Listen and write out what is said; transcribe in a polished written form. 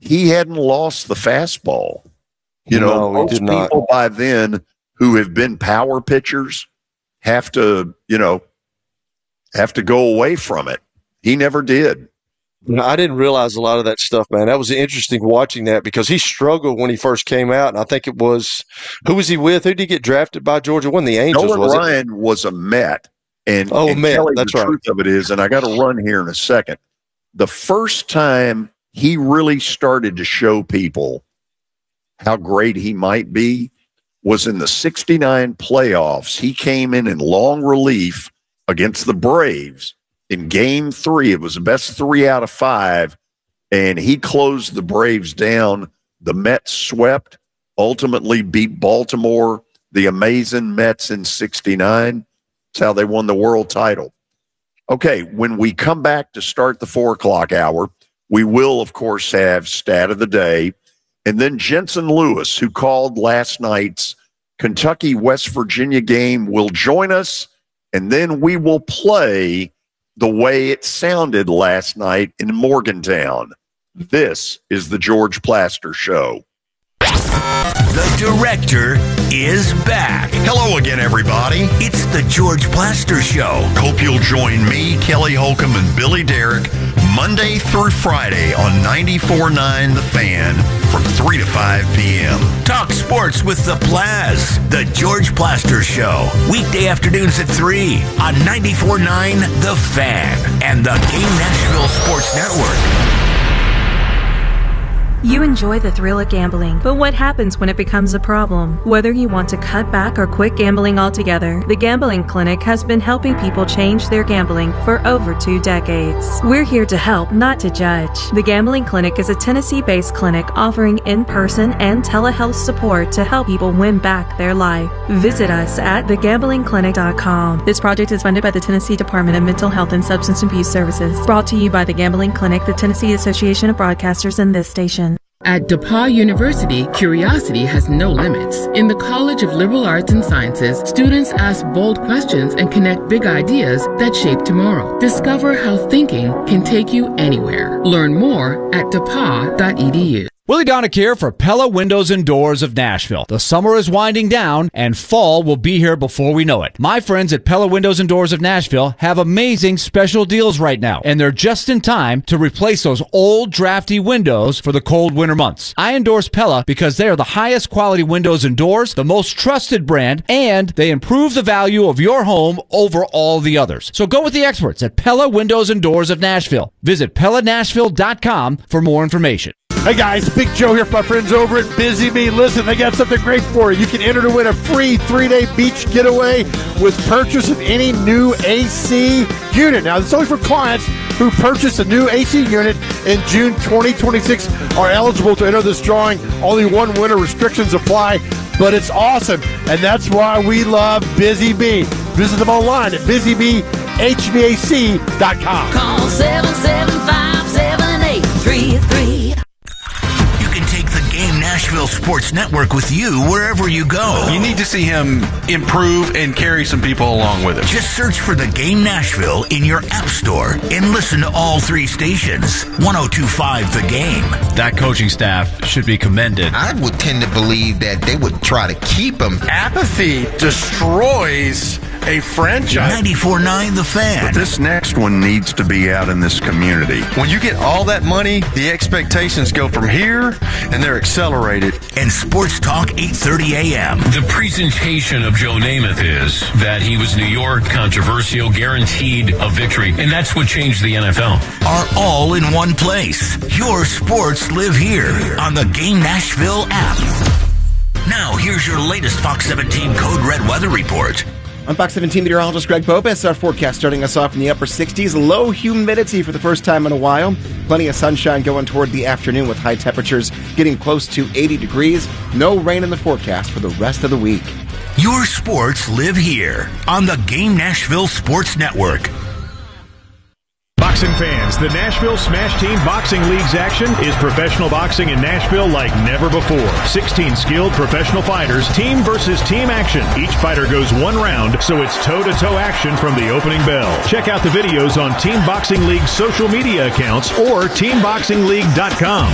he hadn't lost the fastball. Most people by then who have been power pitchers have to go away from it. He never did. I didn't realize a lot of that stuff, man. That was interesting watching that because he struggled when he first came out. And I think it was, who was he with? Who did he get drafted by Georgia? One of the Angels, Nolan Ryan was a Met. And Met, Kelly, that's the right. truth of it is, and I got to run here in a second, the first time he really started to show people how great he might be was in the 69 playoffs. He came in long relief against the Braves in Game 3. It was the best 3 out of 5, and he closed the Braves down. The Mets swept, ultimately beat Baltimore, the amazing Mets in 69. That's how they won the world title. Okay, when we come back to start the 4 o'clock hour, we will, of course, have Stat of the Day, and then Jensen Lewis, who called last night's Kentucky-West Virginia game, will join us, and then we will play the way it sounded last night in Morgantown. This is the George Plaster Show. The director is back. Hello again, everybody. It's the George Plaster Show. Hope you'll join me, Kelly Holcomb, and Billy Derrick Monday through Friday on 94.9 The Fan from 3 to 5 p.m. Talk sports with the Plaz. The George Plaster Show. Weekday afternoons at 3 on 94.9 The Fan and the Game Nashville Sports Network. You enjoy the thrill of gambling, but what happens when it becomes a problem? Whether you want to cut back or quit gambling altogether, the Gambling Clinic has been helping people change their gambling for over 2 decades. We're here to help, not to judge. The Gambling Clinic is a Tennessee-based clinic offering in-person and telehealth support to help people win back their life. Visit us at thegamblingclinic.com. This project is funded by the Tennessee Department of Mental Health and Substance Abuse Services. Brought to you by the Gambling Clinic, the Tennessee Association of Broadcasters, and this station. At DePauw University, curiosity has no limits. In the College of Liberal Arts and Sciences, students ask bold questions and connect big ideas that shape tomorrow. Discover how thinking can take you anywhere. Learn more at depaw.edu. Willie Donick here for Pella Windows and Doors of Nashville. The summer is winding down, and fall will be here before we know it. My friends at Pella Windows and Doors of Nashville have amazing special deals right now, and they're just in time to replace those old, drafty windows for the cold winter months. I endorse Pella because they are the highest quality windows and doors, the most trusted brand, and they improve the value of your home over all the others. So go with the experts at Pella Windows and Doors of Nashville. Visit PellaNashville.com for more information. Hey guys, Big Joe here from my friends over at Busy Bee. Listen, they got something great for you. You can enter to win a free 3-day beach getaway with purchase of any new AC unit. Now, this is only for clients who purchase a new AC unit in June 2026 are eligible to enter this drawing. Only one winner, restrictions apply, but it's awesome, and that's why we love Busy Bee. Visit them online at busybehvac.com. Call 775-7833. Take the Game Nashville Sports Network with you wherever you go. You need to see him improve and carry some people along with him. Just search for the Game Nashville in your app store and listen to all 3 stations. 102.5 The Game. That coaching staff should be commended. I would tend to believe that they would try to keep him. Apathy destroys a franchise. 94.9 The Fan. But this next one needs to be out in this community. When you get all that money, the expectations go from here, and they're accelerated. And Sports Talk 8:30 a.m. The presentation of Joe Namath is that he was New York, controversial, guaranteed a victory, and that's what changed the NFL. Are all in one place. Your sports live here on the Game Nashville app. Now, here's your latest Fox 17 Code Red weather report. I'm Fox 17 meteorologist Greg Bobes. Our forecast starting us off in the upper 60s. Low humidity for the first time in a while. Plenty of sunshine going toward the afternoon with high temperatures getting close to 80 degrees. No rain in the forecast for the rest of the week. Your sports live here on the Game Nashville Sports Network. Boxing fans, the Nashville Smash Team Boxing League's action is professional boxing in Nashville like never before. 16 skilled professional fighters, team versus team action. Each fighter goes 1 round, so it's toe-to-toe action from the opening bell. Check out the videos on Team Boxing League's social media accounts or teamboxingleague.com.